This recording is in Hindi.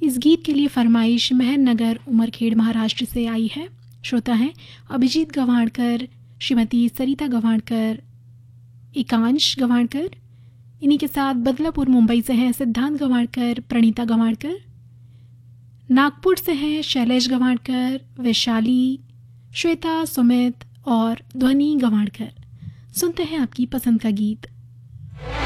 इस गीत के लिए फरमाइश महन उमरखेड़ महाराष्ट्र से आई है। श्रोता हैं अभिजीत गवाणकर, श्रीमती सरिता गवाणकर, एकांश गवाणकर। इन्हीं के साथ बदलापुर मुंबई से हैं सिद्धांत गवाणकर, प्रणीता गवाणकर। नागपुर से हैं शैलेश गवाणकर, वैशाली, श्वेता, सुमित और ध्वनि गवाणकर। सुनते हैं आपकी पसंद का गीत।